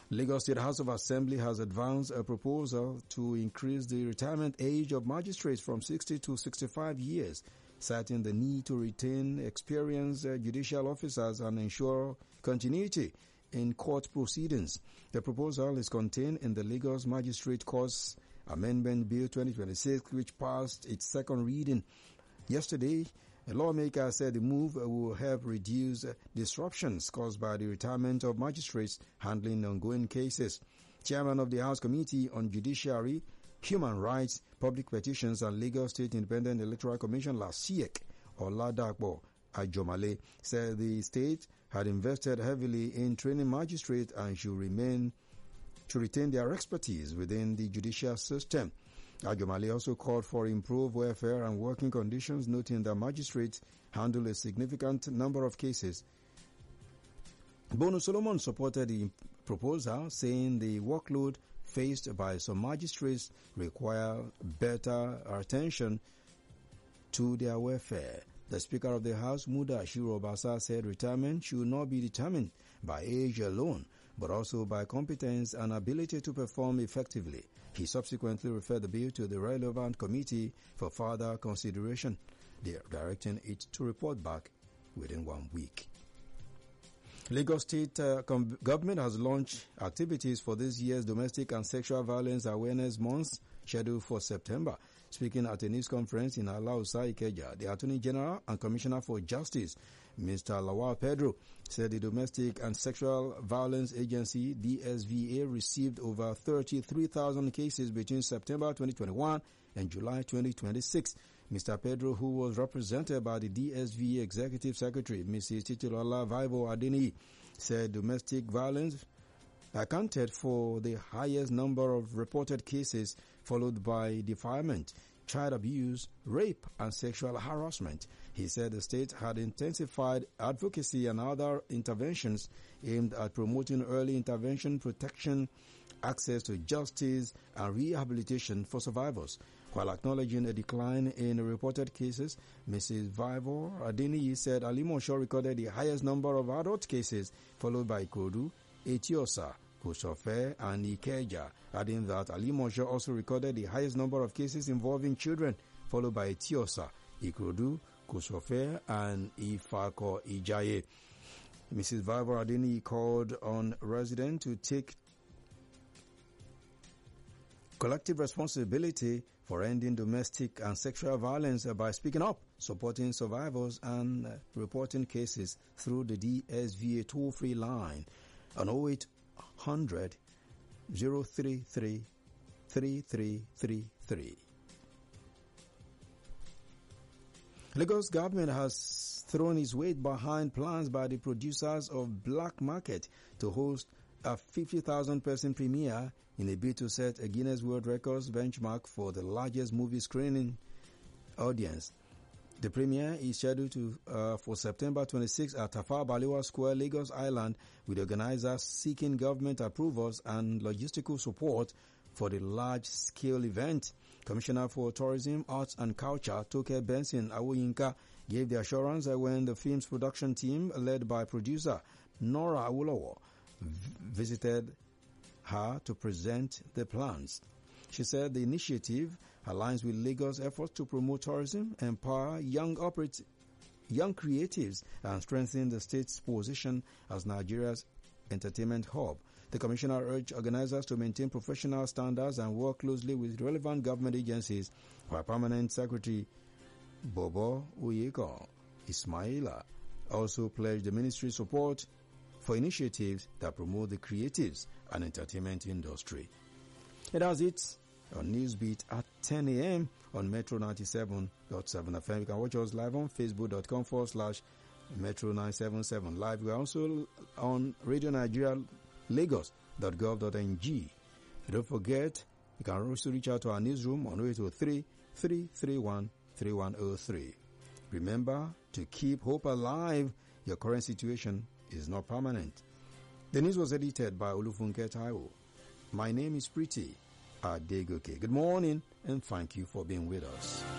Lagos State House of Assembly has advanced a proposal to increase the retirement age of magistrates from 60 to 65 years, citing the need to retain experienced judicial officers and ensure continuity in court proceedings. The proposal is contained in the Lagos Magistrate Courts Amendment Bill 2026, which passed its second reading yesterday. A lawmaker said the move will help reduce disruptions caused by the retirement of magistrates handling ongoing cases. Chairman of the House Committee on Judiciary, Human Rights, Public Petitions and Lagos State Independent Electoral Commission (LASIEC), Oladapo Ajomale, said the state had invested heavily in training magistrates and should retain their expertise within the judicial system. Ajomale also called for improved welfare and working conditions, noting that magistrates handle a significant number of cases. Bono Solomon supported the proposal, saying the workload faced by some magistrates require better attention to their welfare. The Speaker of the House, Muda Ashiru Obasa, said retirement should not be determined by age alone, but also by competence and ability to perform effectively. He subsequently referred the bill to the relevant committee for further consideration, directing it to report back within 1 week. Lagos State government has launched activities for this year's Domestic and Sexual Violence Awareness Month, scheduled for September. Speaking at a news conference in Alausa, Ikeja, the Attorney General and Commissioner for Justice, Mr. Lawal Pedro, said the Domestic and Sexual Violence Agency, DSVA, received over 33,000 cases between September 2021 and July 2026. Mr. Pedro, who was represented by the DSVA Executive Secretary, Mrs. Titilola Vivo Adeni, said domestic violence accounted for the highest number of reported cases, followed by defilement, child abuse, rape, and sexual harassment. He said the state had intensified advocacy and other interventions aimed at promoting early intervention, protection, access to justice, and rehabilitation for survivors. While acknowledging a decline in reported cases, Mrs. Vivo Adeni said Alimosho recorded the highest number of adult cases, followed by Ikorodu, Etiosa, Kosofe, and Ikeja, adding that Alimosho also recorded the highest number of cases involving children, followed by Etiosa, Ikorodu, Kosofe, and Ifako Ijaye. Mrs. Vivo Adeni called on residents to take collective responsibility for ending domestic and sexual violence by speaking up, supporting survivors, and reporting cases through the DSVA toll-free line on 0800 033 3333. Lagos government has thrown its weight behind plans by the producers of Black Market to host a 50,000 person premiere in a bid to set a Guinness World Records benchmark for the largest movie screening audience. The premiere is scheduled for September 26 at Tafawa Balewa Square, Lagos Island, with organizers seeking government approvals and logistical support for the large-scale event. Commissioner for Tourism, Arts and Culture, Toke Benson Awoyinka, gave the assurance that when the film's production team, led by producer Nora Awolowo, visited her to present the plans. She said the initiative aligns with Lagos' efforts to promote tourism, empower young creatives, and strengthen the state's position as Nigeria's entertainment hub. The commissioner urged organizers to maintain professional standards and work closely with relevant government agencies, while Permanent Secretary Bobo Uyeko Ismaila also pledged the ministry's support for initiatives that promote the creatives and entertainment industry. And that's it on Newsbeat at 10 a.m. on Metro 97.7 FM. You can watch us live on Facebook.com/Metro 977 Live. We are also on Radio Nigeria Lagos.gov.ng. Don't forget, you can also reach out to our newsroom on 0803-331-3103. Remember to keep hope alive. Your current situation is not permanent. The news was edited by Olufunke Taiwo. My name is Pretty Adegoke. Good morning and thank you for being with us.